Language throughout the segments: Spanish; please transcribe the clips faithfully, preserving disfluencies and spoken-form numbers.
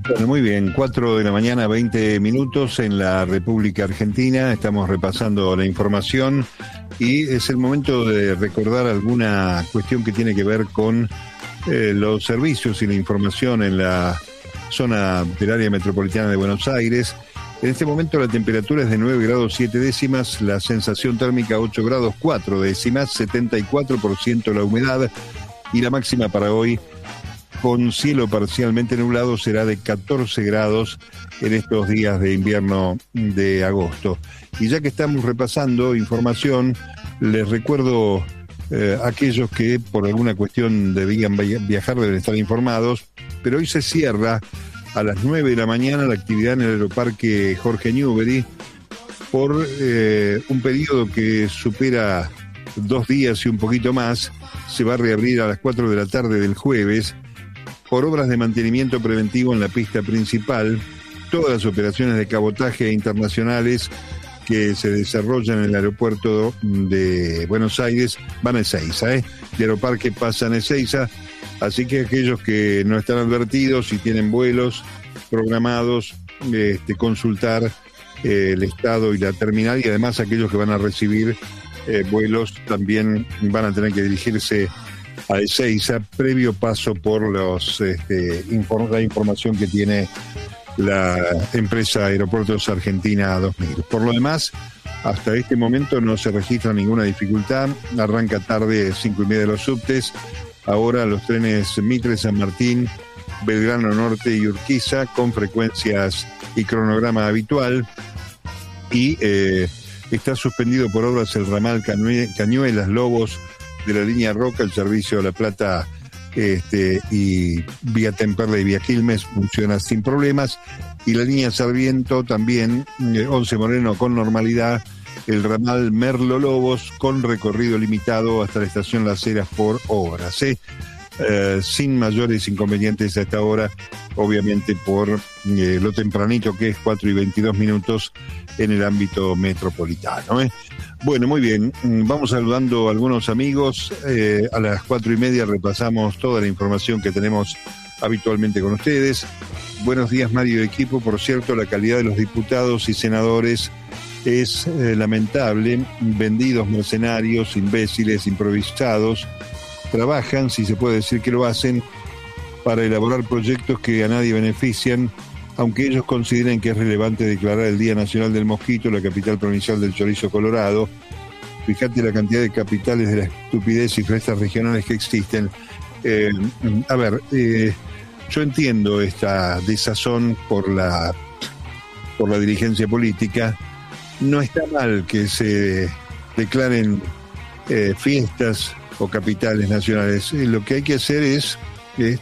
Bueno, muy bien, cuatro de la mañana, veinte minutos en la República Argentina. Estamos repasando la información y es el momento de recordar alguna cuestión que tiene que ver con eh, los servicios y la información en la zona del área metropolitana de Buenos Aires. En este momento la temperatura es de nueve grados siete décimas, la sensación térmica ocho grados cuatro décimas, setenta y cuatro por ciento la humedad y la máxima para hoy, con cielo parcialmente nublado, será de catorce grados en estos días de invierno de agosto. Y ya que estamos repasando información, les recuerdo eh, a aquellos que por alguna cuestión debían viajar, deben estar informados, pero hoy se cierra a las nueve de la mañana la actividad en el Aeroparque Jorge Newbery por eh, un periodo que supera dos días y un poquito más. Se va a reabrir a las cuatro de la tarde del jueves por obras de mantenimiento preventivo en la pista principal. Todas las operaciones de cabotaje internacionales que se desarrollan en el aeropuerto de Buenos Aires van a Ezeiza, ¿eh? De Aeroparque pasan a Ezeiza, así que aquellos que no están advertidos y tienen vuelos programados, este, consultar eh, el estado y la terminal, y además aquellos que van a recibir eh, vuelos también van a tener que dirigirse a Ezeiza, previo paso por los este, inform- la información que tiene la empresa Aeropuertos Argentina dos mil. Por lo demás, hasta este momento no se registra ninguna dificultad. Arranca tarde cinco y media de los subtes. Ahora los trenes Mitre, San Martín, Belgrano Norte y Urquiza con frecuencias y cronograma habitual. Y eh, está suspendido por obras el ramal Cañue- Cañuelas Lobos de la línea Roca. El servicio de La Plata este, y vía Temperley y vía Quilmes funciona sin problemas, y la línea Sarmiento también, eh, Once Moreno con normalidad, el ramal Merlo Lobos con recorrido limitado hasta la estación Las Heras por obras, ¿eh? Eh, sin mayores inconvenientes a esta hora, obviamente por eh, lo tempranito que es cuatro y veintidós minutos en el ámbito metropolitano, ¿eh? Bueno, muy bien, vamos saludando a algunos amigos. Eh, a las cuatro y media repasamos toda la información que tenemos habitualmente con ustedes. Buenos días, Mario y equipo. Por cierto, la calidad de los diputados y senadores es eh, lamentable. Vendidos, mercenarios, imbéciles, improvisados. Trabajan, si se puede decir que lo hacen, para elaborar proyectos que a nadie benefician, aunque ellos consideren que es relevante declarar el Día Nacional del Mosquito, la capital provincial del chorizo colorado. Fíjate la cantidad de capitales de la estupidez y fiestas regionales que existen. Eh, a ver, eh, yo entiendo esta desazón por la, por la dirigencia política. No está mal que se declaren eh, fiestas o capitales nacionales. Eh, lo que hay que hacer es, eh,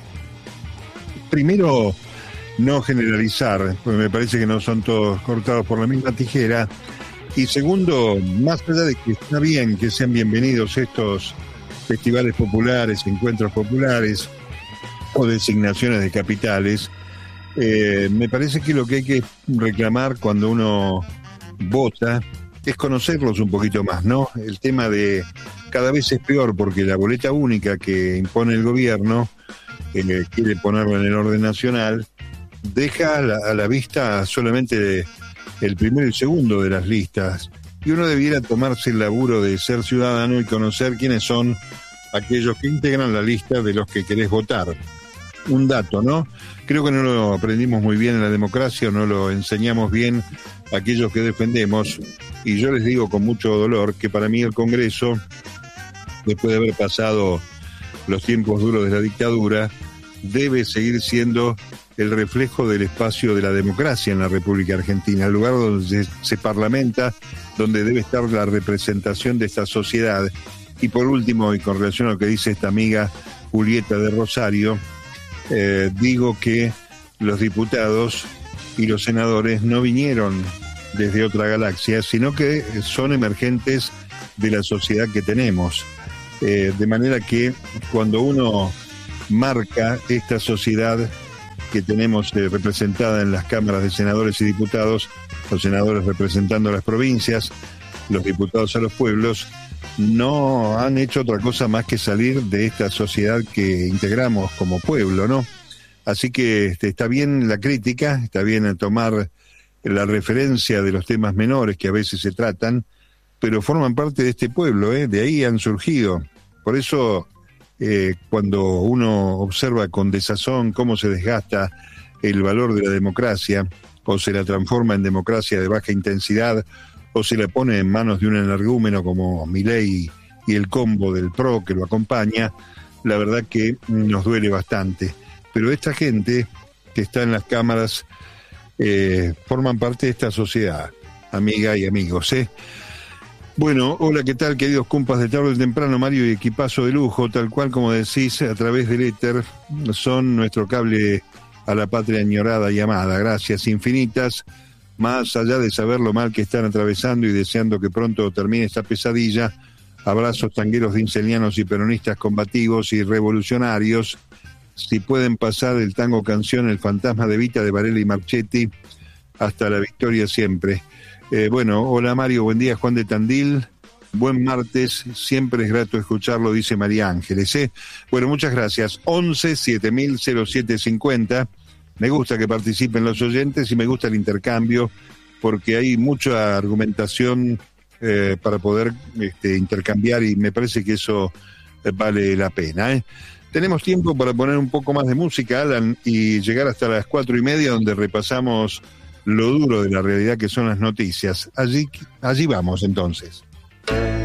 primero, no generalizar, porque me parece que no son todos cortados por la misma tijera. Y segundo, más allá de que está bien que sean bienvenidos estos festivales populares, encuentros populares o designaciones de capitales, eh, me parece que lo que hay que reclamar cuando uno vota es conocerlos un poquito más, ¿no? El tema de cada vez es peor porque la boleta única que impone el gobierno, que quiere ponerlo en el orden nacional, deja a la, a la vista solamente el primero y el segundo de las listas, y uno debiera tomarse el laburo de ser ciudadano y conocer quiénes son aquellos que integran la lista de los que querés votar. Un dato, ¿no? Creo que no lo aprendimos muy bien en la democracia, no lo enseñamos bien a aquellos que defendemos, y yo les digo con mucho dolor que para mí el Congreso, después de haber pasado los tiempos duros de la dictadura, debe seguir siendo el reflejo del espacio de la democracia en la República Argentina, el lugar donde se, se parlamenta, donde debe estar la representación de esta sociedad. Y por último, y con relación a lo que dice esta amiga Julieta de Rosario, eh, digo que los diputados y los senadores no vinieron desde otra galaxia, sino que son emergentes de la sociedad que tenemos. Eh, de manera que cuando uno marca esta sociedad que tenemos eh, representada en las cámaras de senadores y diputados, los senadores representando a las provincias, los diputados a los pueblos, no han hecho otra cosa más que salir de esta sociedad que integramos como pueblo, ¿no? Así que este, está bien la crítica, está bien tomar la referencia de los temas menores que a veces se tratan, pero forman parte de este pueblo, ¿eh? De ahí han surgido. Por eso, eh, cuando uno observa con desazón cómo se desgasta el valor de la democracia, o se la transforma en democracia de baja intensidad, o se la pone en manos de un energúmeno como Milei y el combo del P R O que lo acompaña, la verdad que nos duele bastante. Pero esta gente que está en las cámaras eh, forman parte de esta sociedad, amiga y amigos, ¿eh? Bueno, hola, ¿qué tal, queridos compas de tarde temprano, Mario y equipazo de lujo, tal cual como decís, a través del éter, son nuestro cable a la patria añorada y amada. Gracias infinitas, más allá de saber lo mal que están atravesando y deseando que pronto termine esta pesadilla, abrazos tangueros de incelianos y peronistas combativos y revolucionarios. Si pueden pasar el tango canción El fantasma de Vita de Varela y Marchetti, hasta la victoria siempre. Eh, bueno, hola Mario, buen día, Juan de Tandil, buen martes, siempre es grato escucharlo, dice María Ángeles, ¿eh? Bueno, muchas gracias. Once siete mil cero siete cincuenta, me gusta que participen los oyentes y me gusta el intercambio, porque hay mucha argumentación eh, para poder este, intercambiar, y me parece que eso eh, vale la pena, ¿eh? Tenemos tiempo para poner un poco más de música, Alan, y llegar hasta las cuatro y media, donde repasamos lo duro de la realidad que son las noticias. Allí, allí vamos entonces.